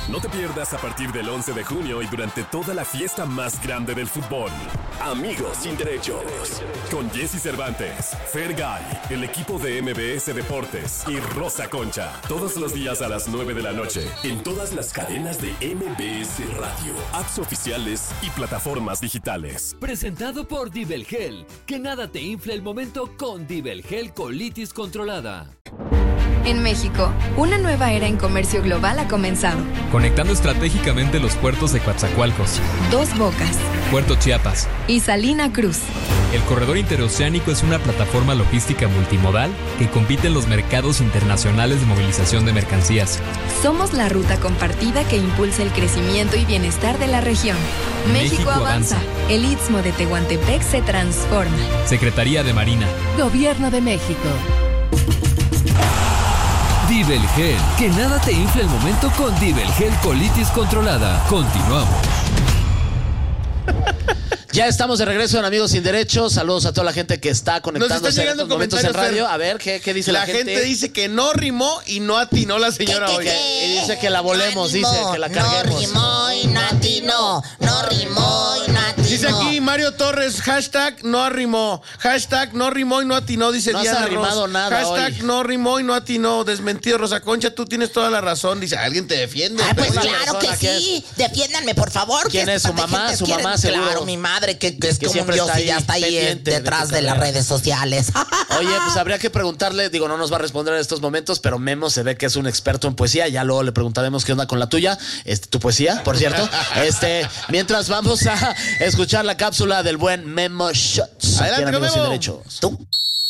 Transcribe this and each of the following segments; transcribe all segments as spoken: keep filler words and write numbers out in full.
No te pierdas a partir del once de junio y durante toda la fiesta más grande del fútbol. Amigos sin derechos. Con Jesse Cervantes, Fergay, el equipo de M B S Deportes y Rosa Concha. Todos los días a las nueve de la noche. En todas las cadenas de M B S Radio, apps oficiales y plataformas digitales. Presentado por Dibelgel. Que nada te infle el momento con Dibelgel Colitis Controlada. En México, una nueva era en comercio global ha comenzado. Conectando estratégicamente los puertos de Coatzacoalcos, Dos Bocas, Puerto Chiapas y Salina Cruz. El corredor interoceánico es una plataforma logística multimodal que compite en los mercados internacionales de movilización de mercancías. Somos la ruta compartida que impulsa el crecimiento y bienestar de la región. México, México avanza. avanza. El Istmo de Tehuantepec se transforma. Secretaría de Marina. Gobierno de México. Dibelgel. Que nada te infle el momento con Dibelgel Colitis Controlada. Continuamos. Ya estamos de regreso en Amigos Sin Derechos. Saludos a toda la gente que está conectándose en estos momentos en radio. A ver, ¿qué, qué dice la, la gente? La gente dice que no rimó y no atinó la señora hoy. Y dice que la volemos, no rimó, dice que la carguemos. No rimó y no atinó. No rimó y no atinó. Dice aquí Mario Torres, hashtag no arrimó. Hashtag no rimó y no atinó, dice no Diana has arrimado Ross. nada Hashtag hoy. no rimó y no atinó. Desmentido, Rosa Concha, tú tienes toda la razón. Dice, alguien te defiende. Ah, pues Una claro que sí. Es... Defiéndanme, por favor. ¿Quién es su mamá? Su mamá, quieren... seguro. Claro, mi madre, que, que es que como un dios está y ya está ahí en, detrás de, de las redes sociales. Oye, pues habría que preguntarle, digo, no nos va a responder en estos momentos, pero Memo se ve que es un experto en poesía. Ya luego le preguntaremos qué onda con la tuya, este, tu poesía, por cierto. Este, mientras vamos a escuchar la cápsula del buen Memo Shots. Adelante, Amigos Memo. Sin Derechos. ¿Tú?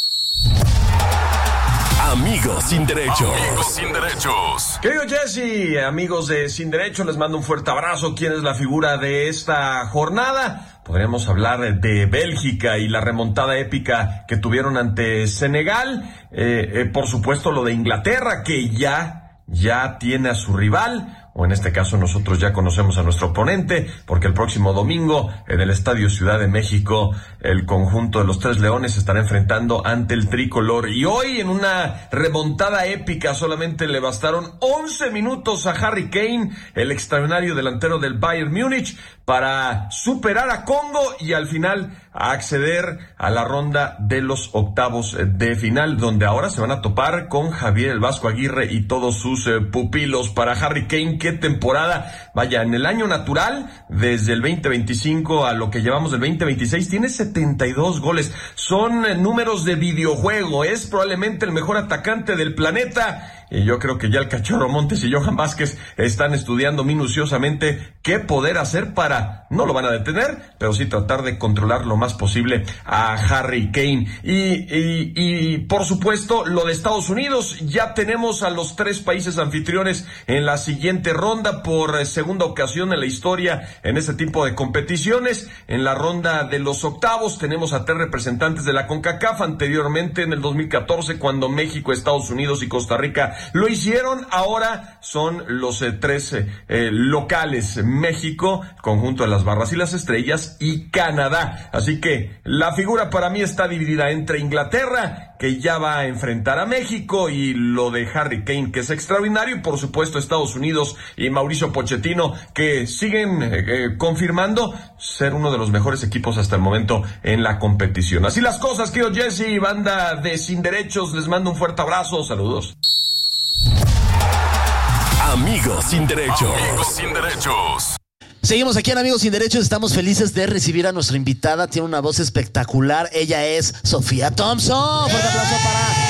Amigos Sin Derechos. Amigos Sin Derechos. Querido Jesse, amigos de Sin Derechos, les mando un fuerte abrazo. ¿Quién es la figura de esta jornada? Podríamos hablar de Bélgica y la remontada épica que tuvieron ante Senegal. Eh, eh, por supuesto, lo de Inglaterra, que ya, ya tiene a su rival. O en este caso nosotros ya conocemos a nuestro oponente, porque el próximo domingo en el Estadio Ciudad de México el conjunto de los Tres Leones se estará enfrentando ante el tricolor. Y hoy en una remontada épica solamente le bastaron once minutos a Harry Kane, el extraordinario delantero del Bayern Múnich, para superar a Congo y al final a acceder a la ronda de los octavos de final, donde ahora se van a topar con Javier el Vasco Aguirre y todos sus eh, pupilos. Para Harry Kane, qué temporada, vaya, en el año natural, desde el veinte veinticinco a lo que llevamos del veinte veintiséis, tiene setenta y dos goles, son eh, números de videojuego, es probablemente el mejor atacante del planeta. Y yo creo que ya el Cachorro Montes y Johan Vázquez están estudiando minuciosamente qué poder hacer para, no lo van a detener, pero sí tratar de controlar lo más posible a Harry Kane. Y, y, y por supuesto, lo de Estados Unidos, ya tenemos a los tres países anfitriones en la siguiente ronda por segunda ocasión en la historia en este tipo de competiciones. En la ronda de los octavos tenemos a tres representantes de la CONCACAF, anteriormente en el dos mil catorce cuando México, Estados Unidos y Costa Rica lo hicieron. Ahora son los eh, tres eh, eh, locales: México, conjunto de las Barras y las Estrellas, y Canadá. Así que la figura para mí está dividida entre Inglaterra, que ya va a enfrentar a México, y lo de Harry Kane, que es extraordinario, y por supuesto Estados Unidos y Mauricio Pochettino, que siguen eh, eh, confirmando ser uno de los mejores equipos hasta el momento en la competición. Así las cosas, querido Jesse, banda de Sin Derechos, les mando un fuerte abrazo, saludos. Amigos Sin Derechos. Amigos Sin Derechos. Seguimos aquí en Amigos Sin Derechos. Estamos felices de recibir a nuestra invitada. Tiene una voz espectacular. Ella es Sofía Thompson. Fuerte aplauso para